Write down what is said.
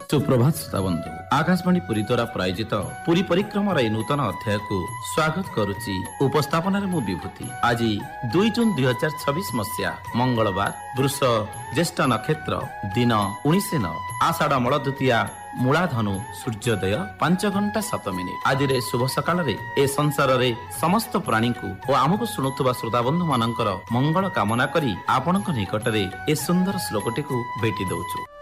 सुप्रभात श्रोता बंधु आकाशवाणी पुरी द्वारा प्रायोजित पुरी परिक्रमार ए नूतन अध्याय को स्वागत करुच्ची। उपस्थापन मु विभूति। आज 2 जून 2026 मसीहा मंगलवार वृष ज्येष्ठ नक्षत्र दिन 19 आषाढ़ मल द्वितीया मूलाधनु सूर्योदय 5 घंटा 7 मिनिट। आज शुभ सकाल ए संसार रे समस्त प्राणी को और आमको शुणुवा श्रोता बंधु मानकर मंगल कामना करी आपणक निकटरे ए सुंदर श्लोकटी को भेटी दउछु।